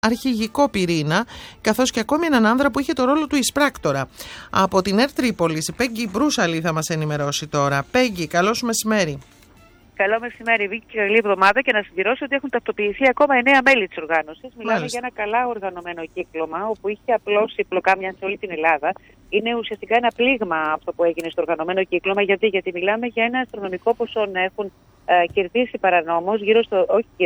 αρχηγικό πυρήνα, καθώς και ακόμη έναν άνδρα που είχε το ρόλο του εισπράκτορα. Από την ΕΡΤ Τρίπολης, η Πέγγι Μπρούσαλη θα μας ενημερώσει τώρα. Πέγγι, καλό σου μεσημέρη. Καλό μεσημέρι, Βίκη, και καλή εβδομάδα. Και να συμπληρώσω ότι έχουν ταυτοποιηθεί ακόμα 9 μέλη της οργάνωσης. Μιλάμε για ένα καλά οργανωμένο κύκλωμα, όπου είχε απλώσει πλοκάμια σε όλη την Ελλάδα. Είναι ουσιαστικά ένα πλήγμα αυτό που έγινε στο οργανωμένο κύκλωμα. Γιατί μιλάμε για ένα αστρονομικό ποσό να έχουν κερδίσει παρανόμως στο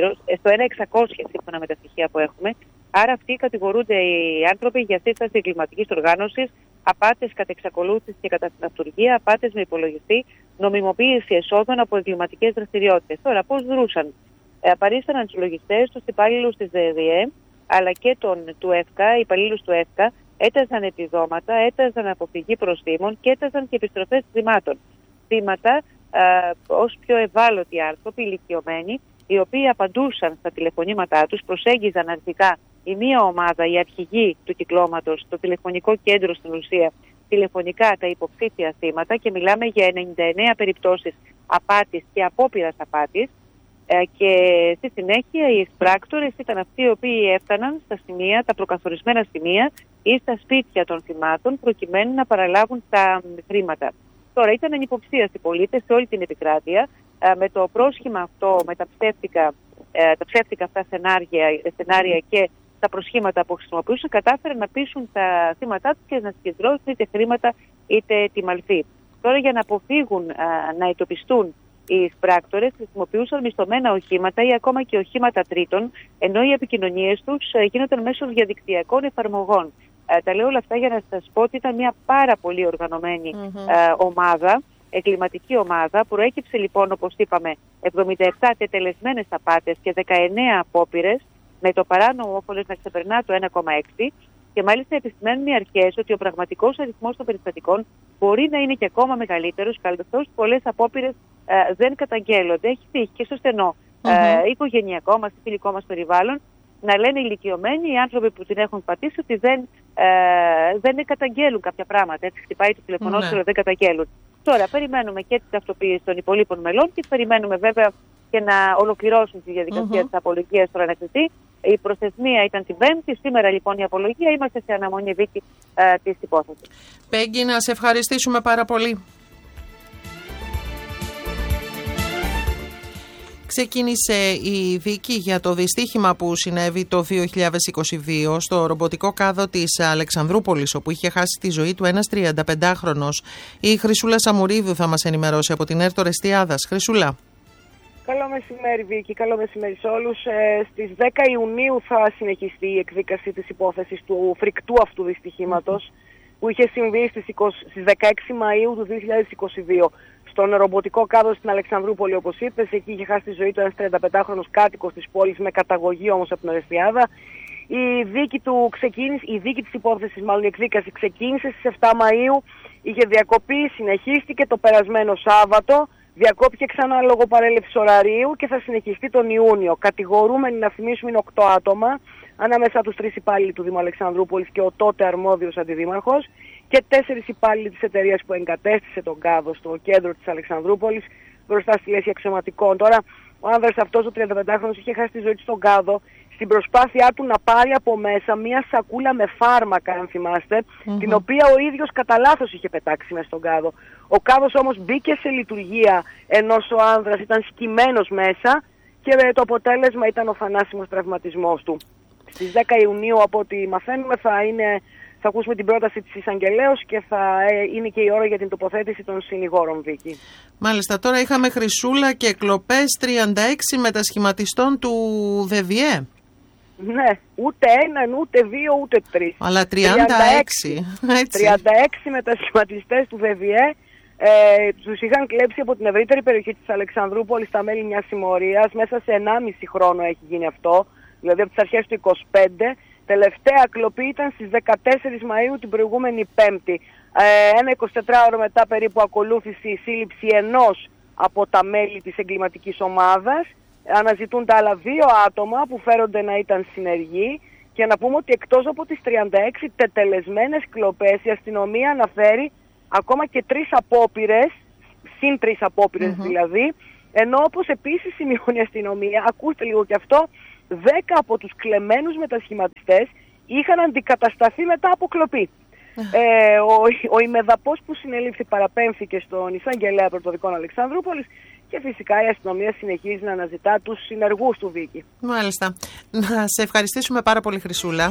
1.600 σύμφωνα με τα στοιχεία που έχουμε. Άρα αυτοί κατηγορούνται οι άνθρωποι για σύσταση εγκληματικής οργάνωσης, απάτες κατά εξακολούθηση και κατά συναυτουργία, απάτες με υπολογιστή, νομιμοποίηση εσόδων από εγκληματικές δραστηριότητες. Τώρα, πώς δρούσαν? Παρίσταναν τους λογιστές, τους υπαλλήλους της ΔΕΔΙΕ, αλλά και του ΕΦΚΑ, υπαλλήλους του ΕΦΚΑ, έταζαν επιδόματα, έταζαν αποφυγή προστίμων και έταζαν και επιστροφές χρημάτων. Θύματα ως πιο ευάλωτοι άνθρωποι, ηλικιωμένοι, οι οποίοι απαντούσαν στα τηλεφωνήματά τους, προσέγγιζαν αρχικά η μία ομάδα, οι αρχηγοί του κυκλώματος, το τηλεφωνικό κέντρο στην ουσία, τηλεφωνικά τα υποψήφια θύματα, και μιλάμε για 99 περιπτώσεις απάτης και απόπειρας απάτης, και στη συνέχεια οι εισπράκτορες ήταν αυτοί οι οποίοι έφταναν στα σημεία, τα προκαθορισμένα σημεία ή στα σπίτια των θυμάτων, προκειμένου να παραλάβουν τα χρήματα. Τώρα, ήταν ανυποψίαστοι πολίτες σε όλη την επικράτεια. Με το πρόσχημα αυτό, με τα ψεύτικα αυτά σενάρια και τα προσχήματα που χρησιμοποιούσαν, κατάφεραν να πείσουν τα θύματά τους και να συγκεντρώσουν είτε χρήματα είτε τη μαλφή. Τώρα, για να αποφύγουν να εντοπιστούν, οι εισπράκτορες χρησιμοποιούσαν μισθωμένα οχήματα ή ακόμα και οχήματα τρίτων, ενώ οι επικοινωνίες τους γίνονταν μέσω διαδικτυακών εφαρμογών. Τα λέω όλα αυτά για να σας πω ότι ήταν μια πάρα πολύ οργανωμένη ομάδα, εγκληματική ομάδα. Προέκυψε λοιπόν, όπως είπαμε, 77 τετελεσμένες απάτες και 19 απόπειρες, με το παράνομο όφελος να ξεπερνά το 1,6, και μάλιστα επισημαίνουν οι αρχές ότι ο πραγματικός αριθμός των περιστατικών μπορεί να είναι και ακόμα μεγαλύτερος, καθώς πολλές απόπειρες δεν καταγγέλλονται. Έχει τύχει και στο στενό οικογενειακό μας, φιλικό μας περιβάλλον, να λένε ηλικιωμένοι, οι άνθρωποι που την έχουν πατήσει, ότι δεν καταγγέλουν κάποια πράγματα. Έτσι, χτυπάει το τηλεφωνόσυρο, δεν καταγγέλουν. Τώρα, περιμένουμε και την ταυτοποίηση των υπολείπων μελών και περιμένουμε βέβαια και να ολοκληρώσουν τη διαδικασία της απολογίας στον ανακριτή. Η προθεσμία ήταν την Πέμπτη. Σήμερα λοιπόν η απολογία. Είμαστε σε αναμονή, Βίκη, της υπόθεσης. Πέγγι, να σε ευχαριστήσουμε πάρα πολύ. Ξεκίνησε η δίκη για το δυστύχημα που συνέβη το 2022 στο ρομποτικό κάδο της Αλεξανδρούπολης, όπου είχε χάσει τη ζωή του ένας 35χρονος. Η Χρυσούλα Σαμουρίδου θα μας ενημερώσει από την ΕΡΤ Ορεστιάδας. Χρυσούλα. Καλό μεσημέρι, Βίκη. Καλό μεσημέρι σε όλους. Στις 10 Ιουνίου θα συνεχιστεί η εκδίκαση της υπόθεσης του φρικτού αυτού δυστυχήματος που είχε συμβεί στις 16 Μαΐου του 2022 στον ρομποτικό κάδο στην Αλεξανδρούπολη, όπως είπες. Εκεί είχε χάσει τη ζωή του ένας 35χρονος κάτοικος της πόλης, με καταγωγή όμως από την Ορεστιάδα. Η δίκη της υπόθεσης, μάλλον η εκδίκαση, ξεκίνησε στις 7 Μαΐου, είχε διακοπεί, συνεχίστηκε το περασμένο Σάββατο. Διακόπηκε ξανά λόγω παρέλευσης ωραρίου και θα συνεχιστεί τον Ιούνιο. Κατηγορούμενοι, να θυμίσουμε, είναι 8 άτομα, ανάμεσα τους 3 υπάλληλοι του Δήμου Αλεξανδρούπολης και ο τότε αρμόδιος αντιδήμαρχος και 4 υπάλληλοι της εταιρείας που εγκατέστησε τον κάδο στο κέντρο της Αλεξανδρούπολης, μπροστά στη λέσχη αξιωματικών. Τώρα, ο άνδρας αυτός, ο 35χρονος, είχε χάσει τη ζωή του στον κάδο στην προσπάθειά του να πάρει από μέσα μία σακούλα με φάρμακα, αν θυμάστε, την οποία ο ίδιος κατά λάθος είχε πετάξει μέσα στον κάδο. Ο κάδος όμως μπήκε σε λειτουργία ενώ ο άνδρας ήταν σκυμμένος μέσα και το αποτέλεσμα ήταν ο θανάσιμος τραυματισμός του. Στις 10 Ιουνίου, από ό,τι μαθαίνουμε, θα ακούσουμε την πρόταση της εισαγγελέως και θα είναι και η ώρα για την τοποθέτηση των συνηγόρων, Βίκη. Μάλιστα. Τώρα είχαμε, Χρυσούλα, και κλοπές 36 μετασχηματιστών του ΔΕΔΙΕ. Ναι, ούτε έναν, ούτε δύο, ούτε τρεις. Αλλά 36. 36 μετασχηματιστές του ΔΕΔΙΕ τους είχαν κλέψει από την ευρύτερη περιοχή της Αλεξανδρούπολης στα μέλη μιας συμμορίας. Μέσα σε 1,5 χρόνο έχει γίνει αυτό, δηλαδή από τις αρχές του 25. Τελευταία κλοπή ήταν στις 14 Μαΐου την προηγούμενη Πέμπτη. Ένα 24ωρο μετά περίπου ακολούθησε η σύλληψη ενός από τα μέλη της εγκληματικής ομάδας. Αναζητούν τα άλλα 2 άτομα που φέρονται να ήταν συνεργοί, και να πούμε ότι εκτός από τις 36 τετελεσμένες κλοπές, η αστυνομία αναφέρει ακόμα και 3 απόπειρες, συν 3 απόπειρες δηλαδή, ενώ όπως επίσης σημειώνει η αστυνομία, ακούστε λίγο και αυτό, 10 από τους κλεμμένους μετασχηματιστές είχαν αντικατασταθεί μετά από κλοπή. Ο ημεδαπός που συνελήφθη παραπέμφθηκε στον εισαγγελέα πρωτοδικών Αλεξανδρούπολης και φυσικά η αστυνομία συνεχίζει να αναζητά τους συνεργούς του Βίκη. Μάλιστα. Να σε ευχαριστήσουμε πάρα πολύ, Χρυσούλα.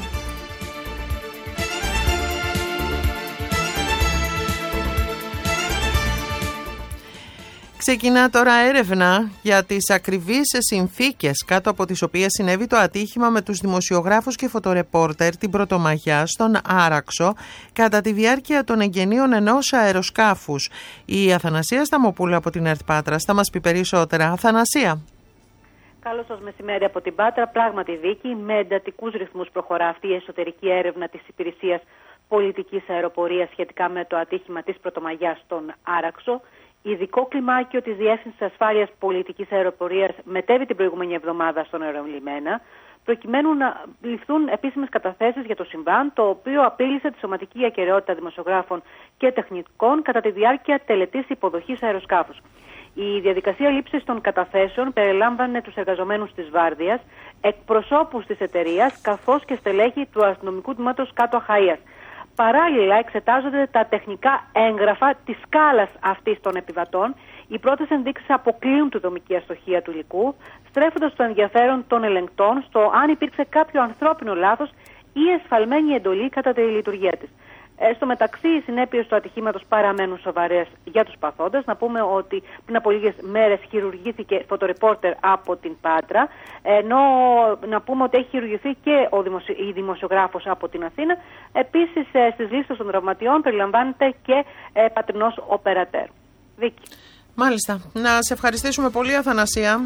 Ξεκινά τώρα έρευνα για τις ακριβείς συνθήκες κάτω από τις οποίες συνέβη το ατύχημα με τους δημοσιογράφους και φωτορεπόρτερ την Πρωτομαγιά στον Άραξο κατά τη διάρκεια των εγγενείων ενός αεροσκάφους. Η Αθανασία Σταμοπούλου από την ΕΡΤ Πάτρας θα μας πει περισσότερα. Αθανασία. Καλώς σας μεσημέρι από την Πάτρα. Πράγματι, Βίκη, με εντατικούς ρυθμούς προχωρά αυτή η εσωτερική έρευνα της Υπηρεσίας Πολιτικής Αεροπορίας σχετικά με το ατύχημα της Πρωτομαγιάς στον Άραξο. Ειδικό κλιμάκιο της Διεύθυνσης Ασφάλειας Πολιτικής Αεροπορίας μετέβη την προηγούμενη εβδομάδα στον αερολιμένα, προκειμένου να ληφθούν επίσημες καταθέσεις για το συμβάν, το οποίο απείλησε τη σωματική ακεραιότητα δημοσιογράφων και τεχνικών κατά τη διάρκεια τελετής υποδοχής αεροσκάφους. Η διαδικασία λήψης των καταθέσεων περιλάμβανε τους εργαζομένους της Βάρδιας, εκπροσώπους της εταιρείας, καθώς και στελέχη του αστυνομικού τμήματος Κάτω Αχαΐας. Παράλληλα, εξετάζονται τα τεχνικά έγγραφα της σκάλας αυτής των επιβατών. Οι πρώτες ενδείξεις αποκλείουν τη δομική αστοχία του υλικού, στρέφοντας το ενδιαφέρον των ελεγκτών στο αν υπήρξε κάποιο ανθρώπινο λάθος ή εσφαλμένη εντολή κατά τη λειτουργία της. Στο μεταξύ, οι συνέπειες του ατυχήματος παραμένουν σοβαρές για τους παθόντες. Να πούμε ότι πριν από λίγες μέρες χειρουργήθηκε φωτορεπόρτερ από την Πάτρα, ενώ να πούμε ότι έχει χειρουργηθεί και η δημοσιογράφος από την Αθήνα. Επίσης, στις λίστες των τραυματιών περιλαμβάνεται και πατρινός οπερατέρ. Βίκη. Μάλιστα. Να σε ευχαριστήσουμε πολύ, Αθανασία.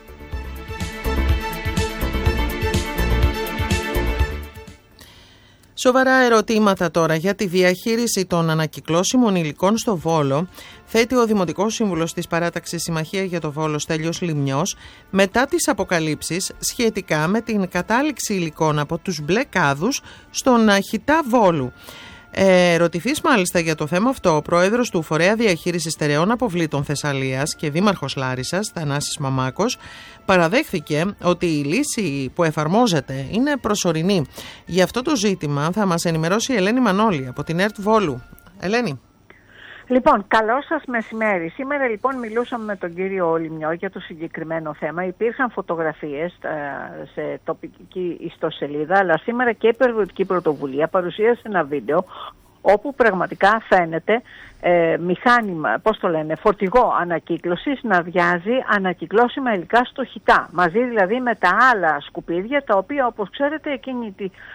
Σοβαρά ερωτήματα τώρα για τη διαχείριση των ανακυκλώσιμων υλικών στο Βόλο θέτει ο Δημοτικός Σύμβουλος της Παράταξης Συμμαχία για το Βόλο Στέλιος Λιμνιός μετά τις αποκαλύψεις σχετικά με την κατάληξη υλικών από τους μπλε κάδους στον Χιτά Βόλου. Ρωτηθείς μάλιστα για το θέμα αυτό, ο πρόεδρος του Φορέα Διαχείρισης Στερεών Αποβλήτων Θεσσαλίας και δήμαρχος Λάρισσας, Θανάσης Μαμάκος, παραδέχθηκε ότι η λύση που εφαρμόζεται είναι προσωρινή. Για αυτό το ζήτημα θα μας ενημερώσει η Ελένη Μανώλη από την ΕΡΤ Βόλου. Ελένη. Λοιπόν, καλό σας μεσημέρι. Σήμερα λοιπόν μιλούσαμε με τον κύριο Λιμνιό για το συγκεκριμένο θέμα. Υπήρχαν φωτογραφίες σε τοπική ιστοσελίδα, αλλά σήμερα και η Περιβαλλοντική Πρωτοβουλία παρουσίασε ένα βίντεο όπου πραγματικά φαίνεται μηχάνημα, φορτηγό ανακύκλωσης να αδειάζει ανακυκλώσιμα υλικά στο Χιτά. Μαζί δηλαδή με τα άλλα σκουπίδια, τα οποία όπως ξέρετε εκείνοι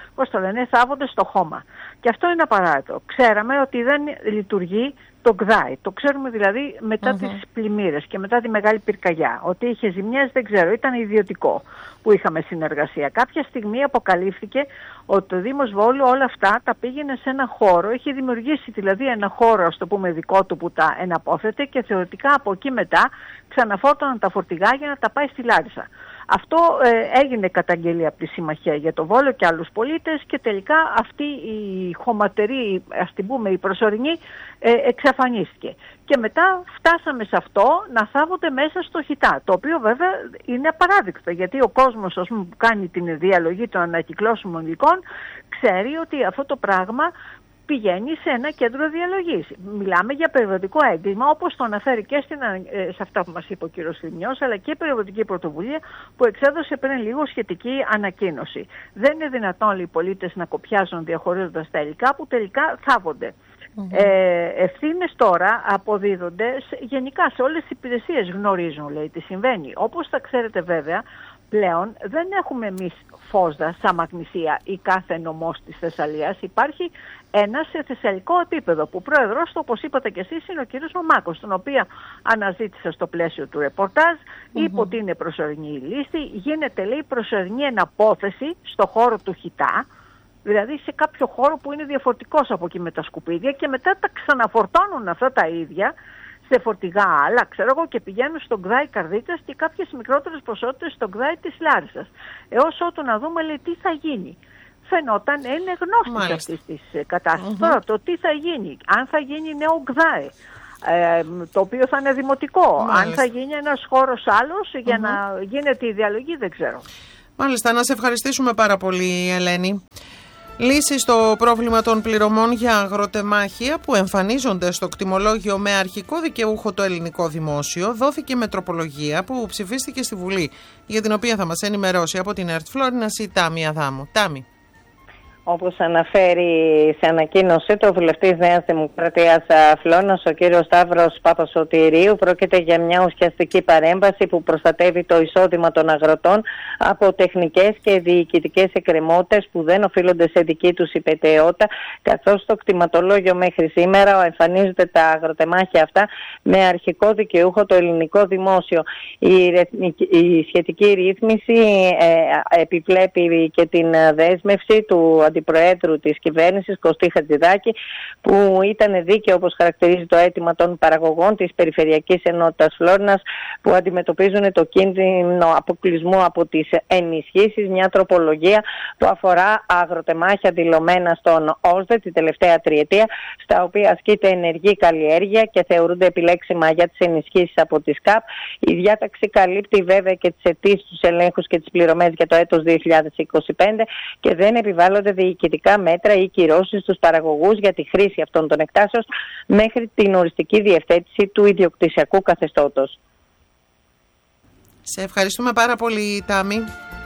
θάβονται στο χώμα. Και αυτό είναι απαράδεκτο. Ξέραμε ότι δεν λειτουργεί το ΚΔΑΙ. Το ξέρουμε δηλαδή μετά τις πλημμύρες και μετά τη μεγάλη πυρκαγιά. Ότι είχε ζημιές δεν ξέρω, ήταν ιδιωτικό που είχαμε συνεργασία. Κάποια στιγμή αποκαλύφθηκε ότι το Δήμος Βόλου όλα αυτά τα πήγαινε σε ένα χώρο, είχε δημιουργήσει δηλαδή ένα χώρο, ας το πούμε δικό του, που τα εναπόθετε και θεωρητικά από εκεί μετά ξαναφόρτωναν τα φορτηγά για να τα πάει στη Λάρισα. Αυτό έγινε καταγγελία από τη Συμμαχία για το Βόλο και άλλους πολίτες και τελικά αυτή η χωματερή, ας την πούμε η προσωρινή, εξαφανίστηκε. Και μετά φτάσαμε σε αυτό να θάβονται μέσα στο Χιτά, το οποίο βέβαια είναι απαράδεκτο, γιατί ο κόσμος, ας πούμε, που κάνει την διαλογή των ανακυκλώσιμων υλικών ξέρει ότι αυτό το πράγμα πηγαίνει σε ένα κέντρο διαλογής. Μιλάμε για περιβαλλοντικό έγκλημα, όπως το αναφέρει και σε αυτά που μας είπε ο κύριος Λιμνιός, αλλά και η Περιβαλλοντική Πρωτοβουλία που εξέδωσε πριν λίγο σχετική ανακοίνωση. Δεν είναι δυνατόν οι πολίτες να κοπιάζουν διαχωρίζοντας τα υλικά που τελικά θάβονται. Ευθύνες τώρα αποδίδονται γενικά σε όλες τις υπηρεσίες, γνωρίζουν λέει τι συμβαίνει. Όπως θα ξέρετε βέβαια, πλέον δεν έχουμε εμείς φόσδα σαν Μαγνησία ή κάθε νομός της Θεσσαλίας. Υπάρχει ένα σε θεσσαλικό επίπεδο που πρόεδρος του, όπως είπατε και εσείς, είναι ο κύριος Μαμάκος, τον οποίο αναζήτησα στο πλαίσιο του ρεπορτάζ, είπε ότι είναι προσωρινή η λύση, γίνεται λέει προσωρινή εναπόθεση στο χώρο του Χιτά, δηλαδή σε κάποιο χώρο που είναι διαφορετικός από εκεί με τα σκουπίδια, και μετά τα ξαναφορτώνουν αυτά τα ίδια σε φορτηγά άλλα, ξέρω εγώ, και πηγαίνουν στον ΚΔΑΙ Καρδίτσας και κάποιες μικρότερες ποσότητες στον ΚΔΑΙ της Λάρισσας. Έως ότου να δούμε λέει τι θα γίνει. Φαινόταν, είναι γνώστη αυτή τη κατάσταση. Τώρα το τι θα γίνει, αν θα γίνει νέο ΚΔΑΙ, το οποίο θα είναι δημοτικό, αν θα γίνει ένας χώρος άλλος για να γίνεται η διαλογή, δεν ξέρω. Μάλιστα, να σε ευχαριστήσουμε πάρα πολύ, Ελένη. Λύση στο πρόβλημα των πληρωμών για αγροτεμάχια που εμφανίζονται στο κτημολόγιο με αρχικό δικαιούχο το ελληνικό δημόσιο δόθηκε με τροπολογία που ψηφίστηκε στη Βουλή, για την οποία θα μας ενημερώσει από την ΕΡΤ Φλόρινας η Τάμι Αδάμου. Τάμι. Όπως αναφέρει σε ανακοίνωσή του ο βουλευτής Νέας Δημοκρατίας Φλόρινας, ο κύριος Σταύρος Παπασωτηρίου, πρόκειται για μια ουσιαστική παρέμβαση που προστατεύει το εισόδημα των αγροτών από τεχνικές και διοικητικές εκκρεμότητες που δεν οφείλονται σε δική τους υπετεότητα, καθώς στο κτηματολόγιο μέχρι σήμερα εμφανίζονται τα αγροτεμάχια αυτά με αρχικό δικαιούχο το ελληνικό δημόσιο. Η σχετική ρύθμιση επιβλέπει και την δέσμευση του Αντιπροέδρου της κυβέρνησης, Κωστή Χατζηδάκη, που ήταν δίκαιο, όπως χαρακτηρίζει το αίτημα των παραγωγών της Περιφερειακής Ενότητας Φλόρινας, που αντιμετωπίζουν το κίνδυνο αποκλεισμού από τις ενισχύσεις. Μια τροπολογία που αφορά αγροτεμάχια δηλωμένα στον ΩΣΔΕ τη τελευταία τριετία, στα οποία ασκείται ενεργή καλλιέργεια και θεωρούνται επιλέξιμα για τις ενισχύσεις από τις ΚΑΠ. Η διάταξη καλύπτει βέβαια και τις αιτήσεις, τους ελέγχους και τις πληρωμές για το έτος 2025 και δεν επιβάλλονται διοικητικά μέτρα ή κυρώσεις στους παραγωγούς για τη χρήση αυτών των εκτάσεων μέχρι την οριστική διευθέτηση του ιδιοκτησιακού καθεστώτος. Σε ευχαριστούμε πάρα πολύ, Τάμι.